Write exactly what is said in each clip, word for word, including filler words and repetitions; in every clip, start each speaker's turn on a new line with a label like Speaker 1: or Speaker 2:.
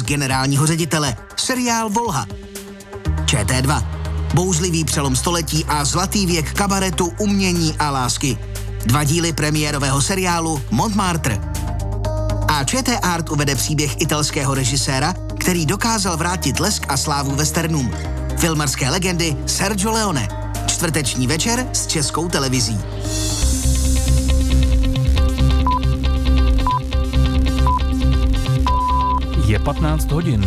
Speaker 1: post generálního ředitele. Seriál Volha. Č T dva. Bouřlivý přelom století a zlatý věk kabaretu, umění a lásky. Dva díly premiérového seriálu Montmartre. A ČT Art uvede příběh italského režiséra, který dokázal vrátit lesk a slávu westernům. Filmarské legendy Sergio Leone. Čtvrteční večer s Českou televizí.
Speaker 2: Je patnáct hodin.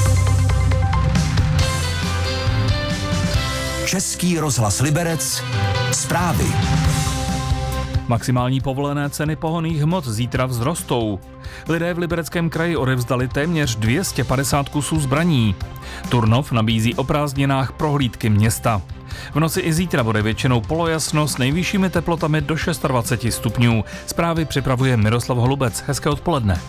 Speaker 3: Český rozhlas Liberec. Zprávy.
Speaker 2: Maximální povolené ceny pohonných hmot zítra vzrostou. Lidé v Libereckém kraji odevzdali téměř dvě stě padesát kusů zbraní. Turnov nabízí o prázdninách prohlídky města. V noci i zítra bude většinou polojasno s nejvyššími teplotami do dvacet šest stupňů. Zprávy připravuje Miroslav Holubec. Hezké odpoledne.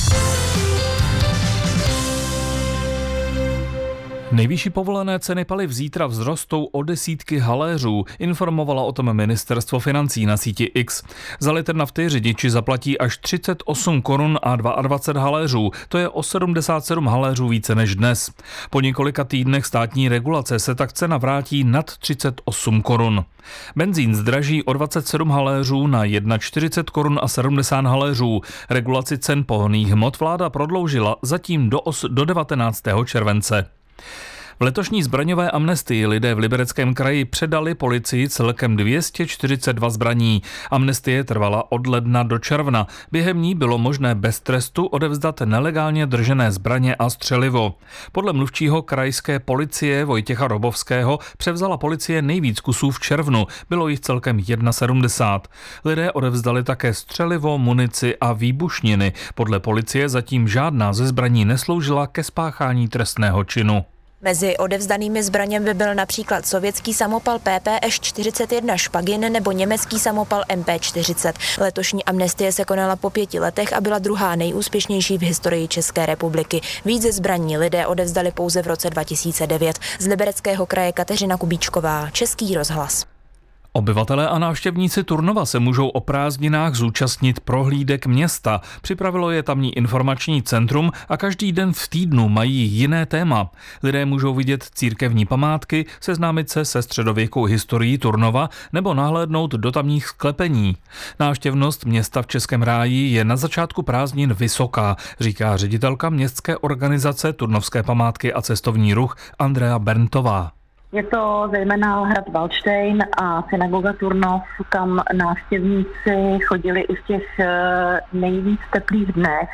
Speaker 2: Nejvyšší povolené ceny paliv zítra vzrostou o desítky haléřů, informovala o tom ministerstvo financí na síti X. Za litr nafty řidiči zaplatí až třicet osm korun a dvacet dva haléřů, to je o sedmdesát sedm haléřů více než dnes. Po několika týdnech státní regulace se tak cena vrátí nad třicet osm korun. Benzín zdraží o dvacet sedm haléřů na čtyřicet jedna korun a sedmdesát haléřů. Regulaci cen pohonných hmot vláda prodloužila zatím do, os- do devatenáctého července. V letošní zbraňové amnestii lidé v Libereckém kraji předali policii celkem dvě stě čtyřicet dva zbraní. Amnestie trvala od ledna do června. Během ní bylo možné bez trestu odevzdat nelegálně držené zbraně a střelivo. Podle mluvčího krajské policie Vojtěcha Robovského převzala policie nejvíc kusů v červnu. Bylo jich celkem sedmdesát jedna. Lidé odevzdali také střelivo, munici a výbušniny. Podle policie zatím žádná ze zbraní nesloužila ke spáchání trestného činu.
Speaker 4: Mezi odevzdanými zbraněmi by byl například sovětský samopal P P Š čtyřicet jedna Špagin nebo německý samopal M P čtyřicet. Letošní amnestie se konala po pěti letech a byla druhá nejúspěšnější v historii České republiky. Více zbraní lidé odevzdali pouze v roce dva tisíce devět. Z Libereckého kraje Kateřina Kubíčková, Český rozhlas.
Speaker 2: Obyvatelé a návštěvníci Turnova se můžou o prázdninách zúčastnit prohlídek města. Připravilo je tamní informační centrum a každý den v týdnu mají jiné téma. Lidé můžou vidět církevní památky, seznámit se se středověkou historií Turnova nebo nahlédnout do tamních sklepení. Návštěvnost města v Českém ráji je na začátku prázdnin vysoká, říká ředitelka městské organizace Turnovské památky a cestovní ruch Andrea Berntová.
Speaker 5: Je to zejména hrad Valdštejn a synagoga Turnov, kam návštěvníci chodili i v těch nejvíc teplých dnech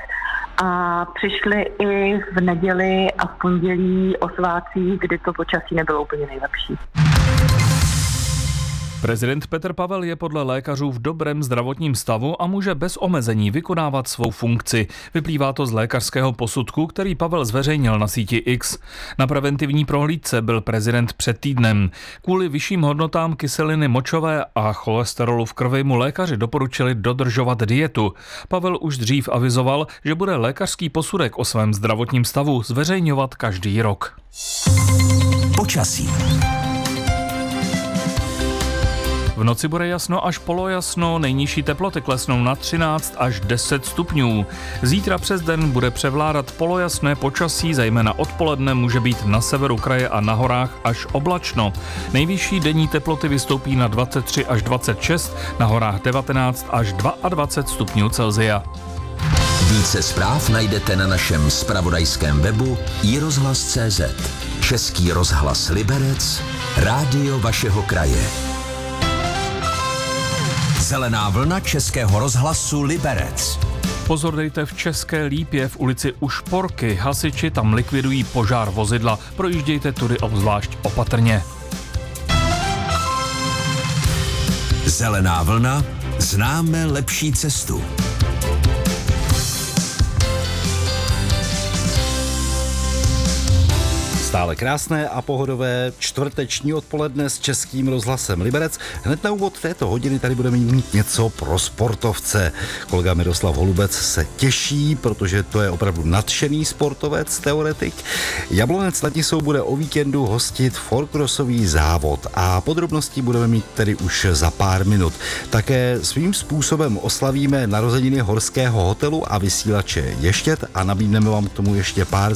Speaker 5: a přišli i v neděli a v pondělí o svátcích, kdy to počasí nebylo úplně nejlepší.
Speaker 2: Prezident Petr Pavel je podle lékařů v dobrém zdravotním stavu a může bez omezení vykonávat svou funkci. Vyplývá to z lékařského posudku, který Pavel zveřejnil na síti X. Na preventivní prohlídce byl prezident před týdnem. Kvůli vyšším hodnotám kyseliny močové a cholesterolu v krvi mu lékaři doporučili dodržovat dietu. Pavel už dřív avizoval, že bude lékařský posudek o svém zdravotním stavu zveřejňovat každý rok.
Speaker 3: Počasí.
Speaker 2: V noci bude jasno až polojasno, nejnižší teploty klesnou na třináct až deset stupňů. Zítra přes den bude převládat polojasné počasí, zejména odpoledne může být na severu kraje a na horách až oblačno. Nejvyšší denní teploty vystoupí na dvacet tři až dvacet šest, na horách devatenáct až dvacet dva stupňů Celsia.
Speaker 3: Více zpráv najdete na našem zpravodajském webu i rozhlas tečka cé zet. Český rozhlas Liberec, rádio vašeho kraje. Zelená vlna Českého rozhlasu Liberec.
Speaker 2: Pozor dejte v České Lípě v ulici U Šporky. Hasiči tam likvidují požár vozidla. Projíždějte tudy obzvlášť opatrně.
Speaker 3: Zelená vlna. Známe lepší cestu.
Speaker 6: Stále krásné a pohodové čtvrteční odpoledne s Českým rozhlasem Liberec. Hned na úvod této hodiny tady budeme mít něco pro sportovce. Kolega Miroslav Holubec se těší, protože to je opravdu nadšený sportovec, teoretik. Jablonec nad Nisou bude o víkendu hostit fourcrossový závod a podrobnosti budeme mít tedy už za pár minut. Také svým způsobem oslavíme narozeniny Horského hotelu a vysílače Ještěd a nabídneme vám k tomu ještě pár